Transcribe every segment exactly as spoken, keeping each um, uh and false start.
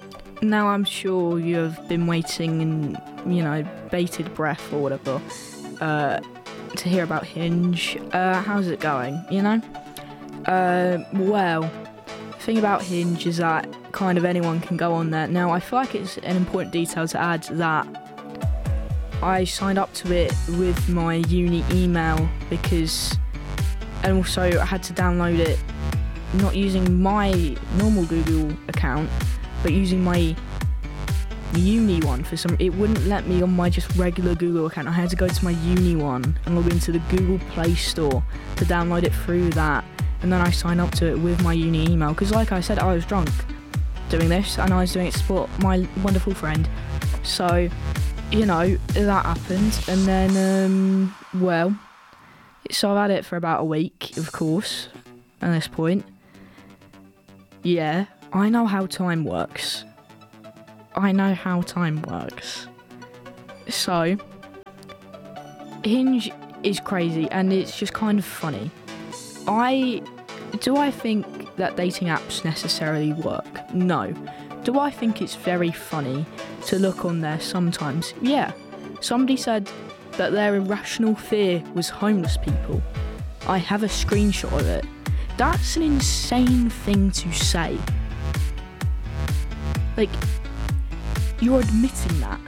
now I'm sure you have been waiting in, you know, bated breath or whatever, uh, to hear about Hinge. Uh, how's it going, you know? Uh, well, the thing about Hinge is that kind of anyone can go on there. Now, I feel like it's an important detail to add that I signed up to it with my uni email because, and also I had to download it not using my normal Google account, but using my uni one for some. It wouldn't let me on my just regular Google account. I had to go to my uni one and log into the Google Play Store to download it through that, and then I signed up to it with my uni email because, like I said, I was drunk doing this and I was doing it to support my wonderful friend. So, you know, that happened, and then um well so I've had it for about a week, of course, at this point. Yeah, I know how time works. I know how time works. So, Hinge is crazy and it's just kind of funny. I do I think that dating apps necessarily work? No. Do I think it's very funny to look on there sometimes? Yeah. Somebody said that their irrational fear was homeless people. I have a screenshot of it. That's an insane thing to say. Like, you're admitting that.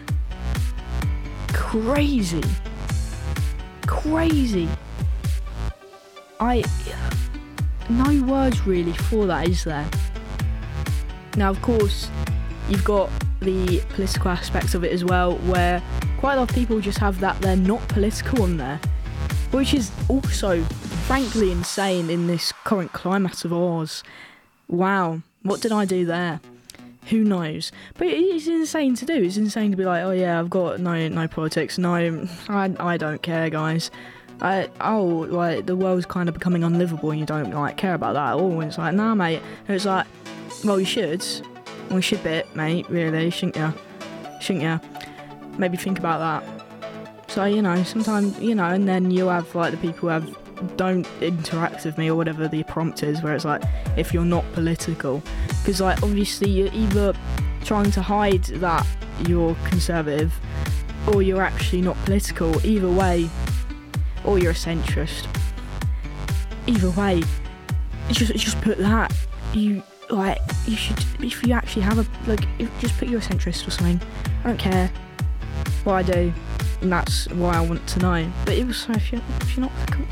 Crazy. Crazy. I... No words really for that, is there? Now, of course, you've got the political aspect of it as well, where quite a lot of people just have that they're not political on there, which is also, frankly, insane in this current climate of ours. Wow, what did I do there? Who knows? But it's insane to do. It's insane to be like, oh yeah, I've got no no politics. No, I I don't care, guys. I oh like the world's kind of becoming unlivable, and you don't like care about that at all. And it's like, nah, mate. And it's like, well, you should. Well, you should bit, mate. Really, shouldn't you? Shouldn't you? Maybe think about that. So, you know, sometimes, you know, and then you'll have like the people who have don't interact with me or whatever the prompt is, where it's like, if you're not political, because like obviously you're either trying to hide that you're conservative or you're actually not political. Either way, or you're a centrist. Either way, just just put that. You like you should, if you actually have a like, if, just put you're a centrist or something. I don't care what I do, and that's why I want to know. But it was so if you're if you're not